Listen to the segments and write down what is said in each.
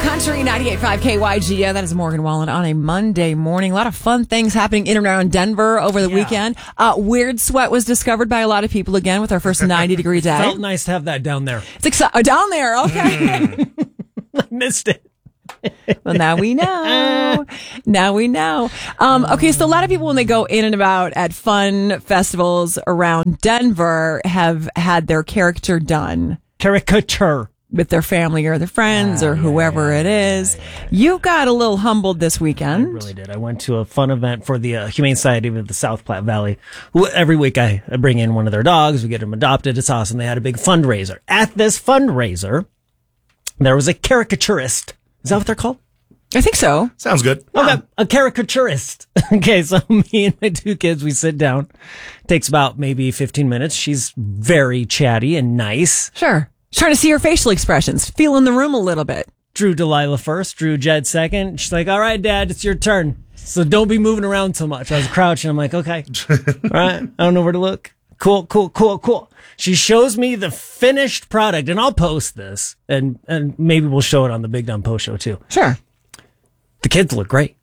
Country 98.5 KYGO. That is Morgan Wallen on a Monday morning. A lot of fun things happening in and around Denver over the weekend. Weird sweat was discovered by a lot of people again with our first 90-degree day. Felt nice to have that down there. It's down there, okay. I missed it. Well, now we know. Now we know. Okay, so a lot of people, when they go in and about at fun festivals around Denver, have had their character done. Caricature. With their family or their friends or whoever it is. You got a little humbled this weekend. I really did. I went to a fun event for the Humane Society of the South Platte Valley. Every week I bring in one of their dogs. We get them adopted. It's awesome. They had a big fundraiser. At this fundraiser, there was a caricaturist. Is that what they're called? I think so. Sounds good. Okay, a caricaturist. Okay, so me and my two kids, we sit down. Takes about maybe 15 minutes. She's very chatty and nice. Sure. Trying to see her facial expressions, feeling the room a little bit. Drew Delilah first, Drew Jed second. She's like, all right, Dad, it's your turn. So don't be moving around so much. I was crouching. I'm like, okay. All right. I don't know where to look. Cool. She shows me the finished product, and I'll post this, and maybe we'll show it on the Big Dumb Post show too. Sure. The kids look great.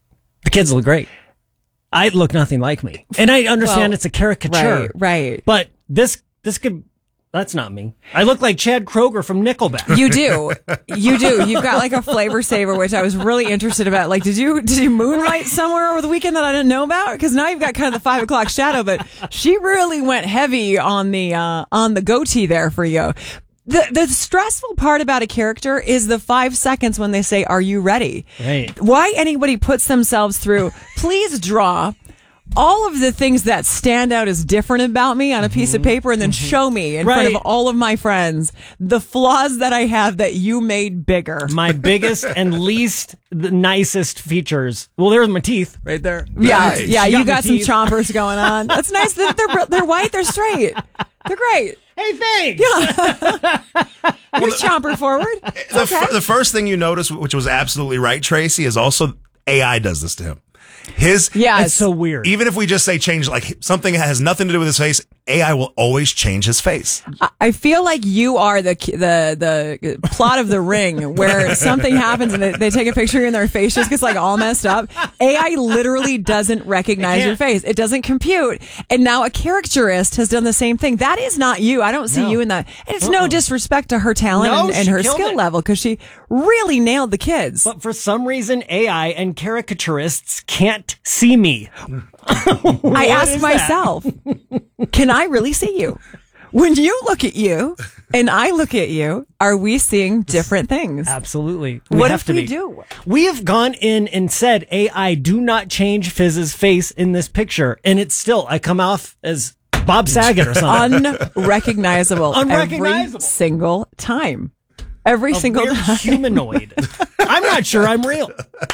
I look nothing like me. And I understand it's a caricature. Right. But this could... That's not me. I look like Chad Kroger from Nickelback. You do. You've got like a flavor saver, which I was really interested about. Like, did you moonlight somewhere over the weekend that I didn't know about? Because now you've got kind of the 5 o'clock shadow, but she really went heavy on the goatee there for you. The stressful part about a character is the 5 seconds when they say, "Are you ready?" Right. Why anybody puts themselves through, please draw all of the things that stand out as different about me on a piece of paper and then show me in front of all of my friends the flaws that I have that you made bigger. My biggest and least the nicest features. Well, there's my teeth right there. Yeah, you got some teeth. chompers going on. That's nice. They're white. They're straight. They're great. Hey, thanks. Here's chomper forward. The first thing you notice, which was absolutely right, Tracy, is also AI does this to him. It's so weird. Even if we just say change, like something that has nothing to do with his face, AI will always change his face. I feel like you are the plot of The Ring, where something happens and they take a picture and their face just gets like all messed up. AI literally doesn't recognize your face. It doesn't compute. And now a caricaturist has done the same thing. That is not you. I don't see you in that. And it's no disrespect to her talent and her skill level, because she really nailed the kids. But for some reason, AI and caricaturists can't see me. I ask myself, can I really see you? When you look at you and I look at you, are we seeing different things? Absolutely. What if we do? We have gone in and said, AI, do not change Fizz's face in this picture. And it's still, I come off as Bob Saget or something. Unrecognizable. Unrecognizable. Every single time. Every single time. Humanoid. I'm not sure I'm real.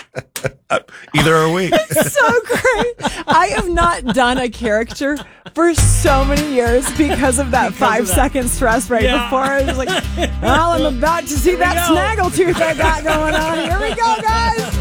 Either are we. It's so great. I have not done a character for so many years because of that 5-second stress before. I was like, well, I'm about to see that snaggletooth I got going on. Here we go, guys.